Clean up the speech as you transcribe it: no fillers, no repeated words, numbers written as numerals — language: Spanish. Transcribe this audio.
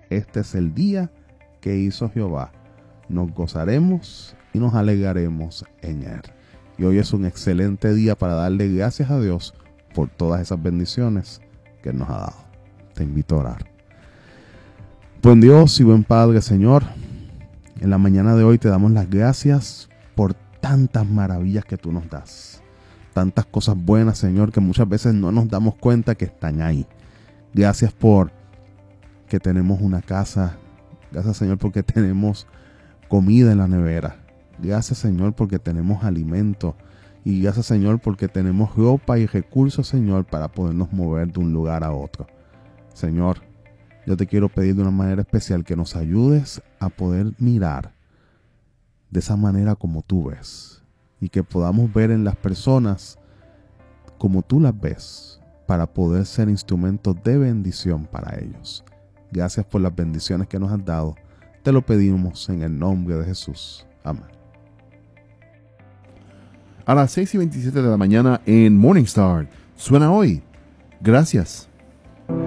este es el día que hizo Jehová. Nos gozaremos y nos alegraremos en él. Y hoy es un excelente día para darle gracias a Dios por todas esas bendiciones que Él nos ha dado. Te invito a orar. Buen Dios y buen Padre, Señor, en la mañana de hoy te damos las gracias por tantas maravillas que tú nos das. Tantas cosas buenas, Señor, que muchas veces no nos damos cuenta que están ahí. Gracias por que tenemos una casa. Gracias, Señor, porque tenemos comida en la nevera. Gracias, Señor, porque tenemos alimento. Y gracias, Señor, porque tenemos ropa y recursos, Señor, para podernos mover de un lugar a otro. Señor, yo te quiero pedir de una manera especial que nos ayudes a poder mirar de esa manera como tú ves. Y que podamos ver en las personas como tú las ves, para poder ser instrumentos de bendición para ellos. Gracias por las bendiciones que nos has dado. Te lo pedimos en el nombre de Jesús. Amén. A las 6:27 de la mañana en Morningstar. Suena hoy. Gracias.